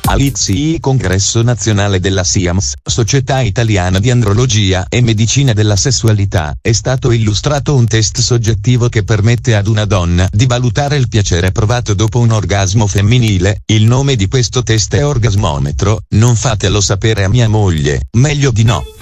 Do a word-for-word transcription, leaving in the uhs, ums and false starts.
All'I T S I Congresso Nazionale della SIAMS, Società Italiana di Andrologia e Medicina della Sessualità, è stato illustrato un test soggettivo che permette ad una donna di valutare il piacere provato dopo un orgasmo femminile. Il nome di questo test è Orgasmometro. Non fatelo sapere a mia moglie, meglio di no.